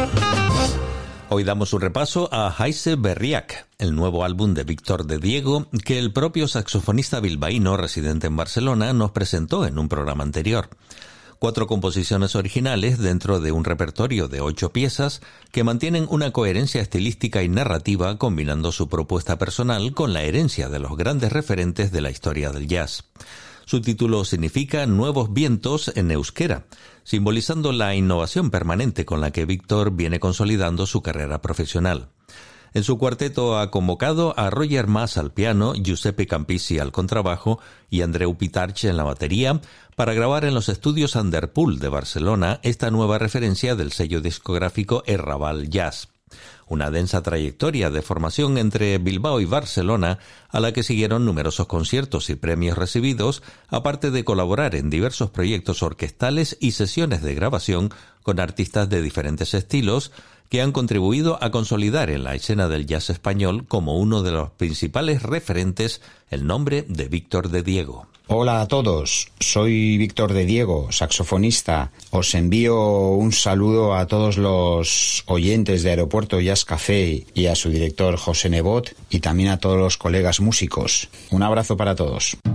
Hoy damos un repaso a Haize Berriak, el nuevo álbum de Víctor de Diego, que el propio saxofonista bilbaíno residente en Barcelona nos presentó en un programa anterior. 4 composiciones originales dentro de un repertorio de 8 piezas que mantienen una coherencia estilística y narrativa combinando su propuesta personal con la herencia de los grandes referentes de la historia del jazz. Su título significa Nuevos vientos en euskera, simbolizando la innovación permanente con la que Víctor viene consolidando su carrera profesional. En su cuarteto ha convocado a Roger Mas al piano, Giuseppe Campisi al contrabajo y Andreu Pitarch en la batería para grabar en los estudios Underpool de Barcelona esta nueva referencia del sello discográfico Errabal Jazz. Una densa trayectoria de formación entre Bilbao y Barcelona, a la que siguieron numerosos conciertos y premios recibidos, aparte de colaborar en diversos proyectos orquestales y sesiones de grabación con artistas de diferentes estilos, que han contribuido a consolidar en la escena del jazz español como uno de los principales referentes el nombre de Víctor de Diego. Hola a todos, soy Víctor de Diego, saxofonista. Os envío un saludo a todos los oyentes de Aeropuerto Jazz Café y a su director José Nebot y también a todos los colegas músicos. Un abrazo para todos.